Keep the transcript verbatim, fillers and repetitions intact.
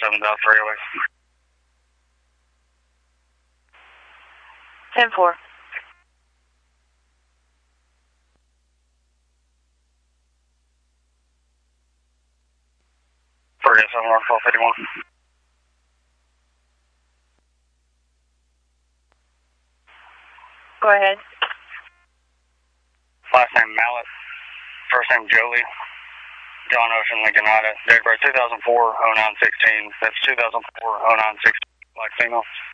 seven South Freeway. ten four. Forget seven one twelve fifty one. Go ahead. Last name Mallet. First name Jolie. John Ocean, Lincoln Ida. Date of birth two thousand four oh nine sixteen. That's two thousand four oh nine sixteen. Black female.